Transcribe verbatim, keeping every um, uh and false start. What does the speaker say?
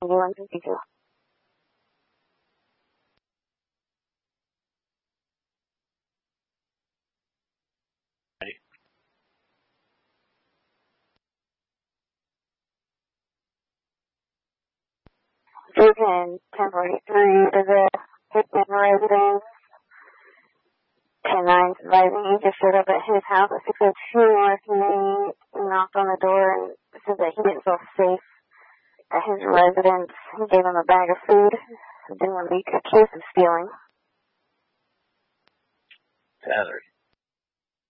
fifty-one fifty-two. Division ten forty-three is a Hickman residence. ten nine surviving. He just showed up at his house at six oh two North Main, knocked on the door and said that he didn't feel safe at his residence. He gave him a bag of food. Didn't want to be accused of stealing. Tyler.